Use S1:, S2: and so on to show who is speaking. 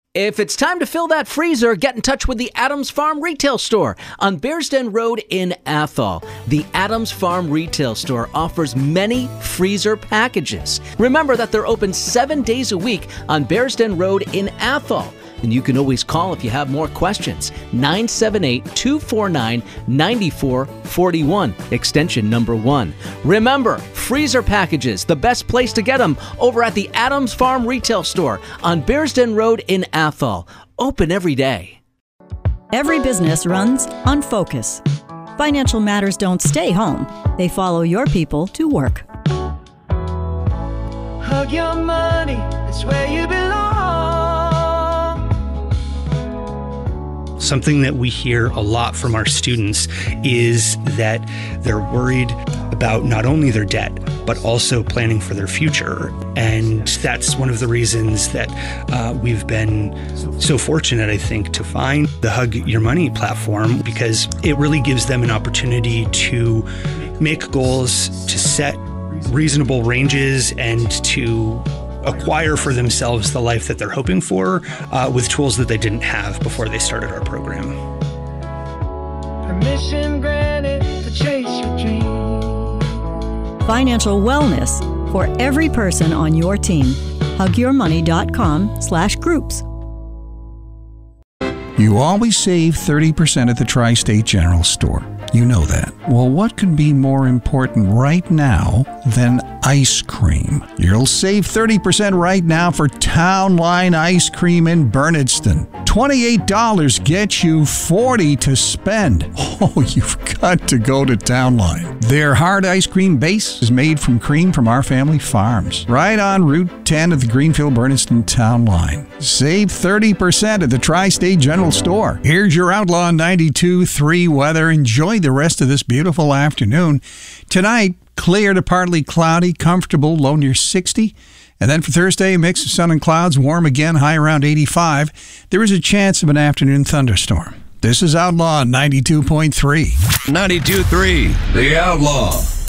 S1: If it's time to fill that freezer, get in touch with the Adams Farm Retail Store on Bears Den Road in Athol. The Adams Farm Retail Store offers many freezer packages. Remember that they're open 7 days a week on Bears Den Road in Athol. And you can always call if you have more questions. 978-249-9441, extension number 1. Remember, freezer packages, the best place to get them, over at the Adams Farm Retail Store on Bears Den Road in Athol. Open every day.
S2: Every business runs on focus. Financial matters don't stay home. They follow your people to work.
S3: Hug your money, that's where you belong.
S4: Something that we hear a lot from our students is that they're worried about not only their debt, but also planning for their future. And that's one of the reasons that we've been so fortunate, I think, to find the Hug Your Money platform, because it really gives them an opportunity to make goals, to set reasonable ranges, and to acquire for themselves the life that they're hoping for with tools that they didn't have before they started our program.
S3: Permission granted to chase your dream.
S2: Financial wellness for every person on your team. HugYourMoney.com/groups.
S5: You always save 30% at the Tri-State General Store. You know that. Well, what could be more important right now than ice cream? You'll save 30% right now for Town Line Ice Cream in Bernardston. $28 gets you $40 to spend. Oh, you've got to go to Town Line. Their hard ice cream base is made from cream from our family farms, right on Route 10 of the Greenfield-Bernardston Town Line. Save 30% at the Tri-State General Store. Here's your Outlaw 92.3 weather. Enjoy the rest of this beautiful afternoon. Tonight, clear to partly cloudy, comfortable, low near 60. And then for Thursday, a mix of sun and clouds, warm again, high around 85. There is a chance of an afternoon thunderstorm. This is Outlaw 92.3.
S6: 92.3, The Outlaw.